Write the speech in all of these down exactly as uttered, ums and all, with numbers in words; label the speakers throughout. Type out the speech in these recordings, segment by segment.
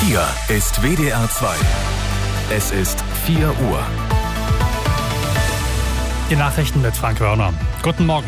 Speaker 1: Hier ist W D R zwei. Es ist vier Uhr.
Speaker 2: Die Nachrichten mit Frank Wörner. Guten Morgen.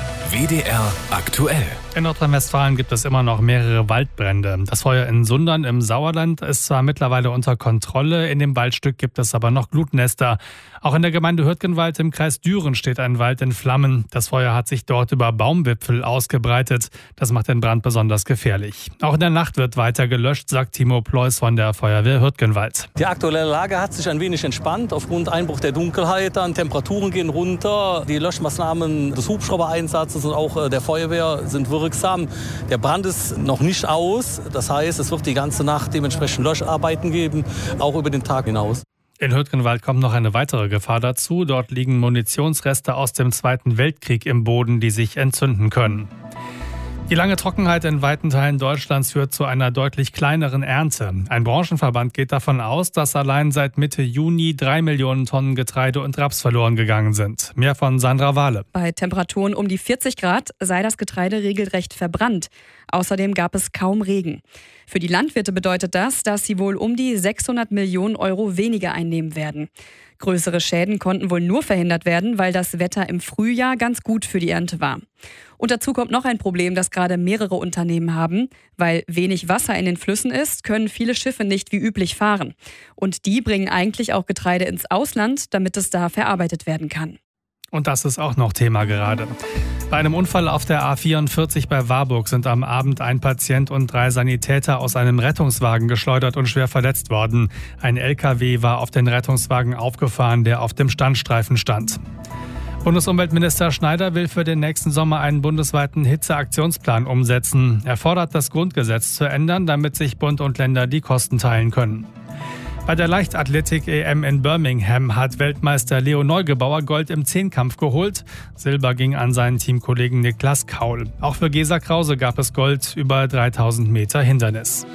Speaker 1: W D R aktuell.
Speaker 2: In Nordrhein-Westfalen gibt es immer noch mehrere Waldbrände. Das Feuer in Sundern im Sauerland ist zwar mittlerweile unter Kontrolle, in dem Waldstück gibt es aber noch Glutnester. Auch in der Gemeinde Hürtgenwald im Kreis Düren steht ein Wald in Flammen. Das Feuer hat sich dort über Baumwipfel ausgebreitet. Das macht den Brand besonders gefährlich. Auch in der Nacht wird weiter gelöscht, sagt Timo Pleus von der Feuerwehr Hürtgenwald.
Speaker 3: Die aktuelle Lage hat sich ein wenig entspannt aufgrund Einbruch der Dunkelheit. Dann Temperaturen gehen runter. Die Löschmaßnahmen des Hubschraubereinsatzes und auch der Feuerwehr sind wirksam. Der Brand ist noch nicht aus. Das heißt, es wird die ganze Nacht dementsprechend Löscharbeiten geben, auch über den Tag hinaus.
Speaker 2: In Hürtgenwald kommt noch eine weitere Gefahr dazu. Dort liegen Munitionsreste aus dem Zweiten Weltkrieg im Boden, die sich entzünden können. Die lange Trockenheit in weiten Teilen Deutschlands führt zu einer deutlich kleineren Ernte. Ein Branchenverband geht davon aus, dass allein seit Mitte Juni drei Millionen Tonnen Getreide und Raps verloren gegangen sind. Mehr von Sandra Wahle.
Speaker 4: Bei Temperaturen um die vierzig Grad sei das Getreide regelrecht verbrannt. Außerdem gab es kaum Regen. Für die Landwirte bedeutet das, dass sie wohl um die sechshundert Millionen Euro weniger einnehmen werden. Größere Schäden konnten wohl nur verhindert werden, weil das Wetter im Frühjahr ganz gut für die Ernte war. Und dazu kommt noch ein Problem, das gerade mehrere Unternehmen haben. Weil wenig Wasser in den Flüssen ist, können viele Schiffe nicht wie üblich fahren. Und die bringen eigentlich auch Getreide ins Ausland, damit es da verarbeitet werden kann.
Speaker 2: Und das ist auch noch Thema gerade. Bei einem Unfall auf der A vierundvierzig bei Warburg sind am Abend ein Patient und drei Sanitäter aus einem Rettungswagen geschleudert und schwer verletzt worden. Ein L K W war auf den Rettungswagen aufgefahren, der auf dem Standstreifen stand. Bundesumweltminister Schneider will für den nächsten Sommer einen bundesweiten Hitzeaktionsplan umsetzen. Er fordert, das Grundgesetz zu ändern, damit sich Bund und Länder die Kosten teilen können. Bei der Leichtathletik-E M in Birmingham hat Weltmeister Leo Neugebauer Gold im Zehnkampf geholt. Silber ging an seinen Teamkollegen Niklas Kaul. Auch für Gesa Krause gab es Gold über dreitausend Meter Hindernis.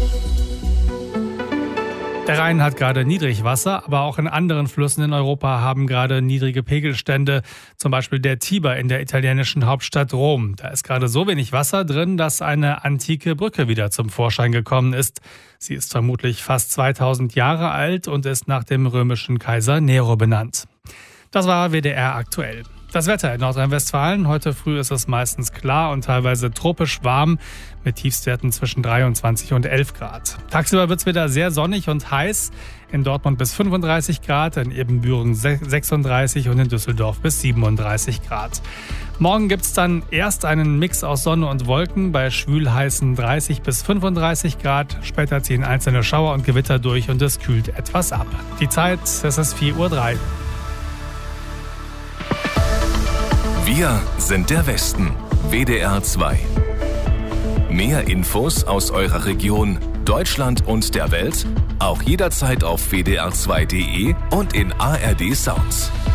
Speaker 2: Der Rhein hat gerade Niedrigwasser, aber auch in anderen Flüssen in Europa haben gerade niedrige Pegelstände. Zum Beispiel der Tiber in der italienischen Hauptstadt Rom. Da ist gerade so wenig Wasser drin, dass eine antike Brücke wieder zum Vorschein gekommen ist. Sie ist vermutlich fast zweitausend Jahre alt und ist nach dem römischen Kaiser Nero benannt. Das war W D R aktuell. Das Wetter in Nordrhein-Westfalen. Heute früh ist es meistens klar und teilweise tropisch warm mit Tiefstwerten zwischen dreiundzwanzig und elf Grad. Tagsüber wird es wieder sehr sonnig und heiß. In Dortmund bis fünfunddreißig Grad, in Ebenbüren sechsunddreißig und in Düsseldorf bis siebenunddreißig Grad. Morgen gibt es dann erst einen Mix aus Sonne und Wolken bei schwülheißen dreißig bis fünfunddreißig Grad. Später ziehen einzelne Schauer und Gewitter durch und es kühlt etwas ab. Die Zeit, es ist vier Uhr drei.
Speaker 1: Wir sind der Westen. W D R zwei. Mehr Infos aus eurer Region, Deutschland und der Welt auch jederzeit auf w d r zwei punkt d e und in A R D Sounds.